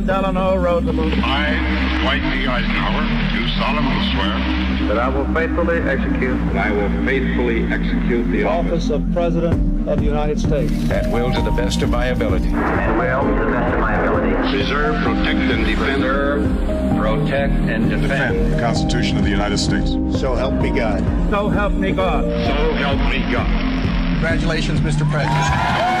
Delano Roosevelt. I, Dwight D. Eisenhower, do solemnly swear That I will faithfully execute the office of President of the United States. And will to the best of my ability. And will, to the best of my ability, preserve, protect, and defend the Constitution of the United States. So help me God. So help me God. So help me God. Congratulations, Mr. President.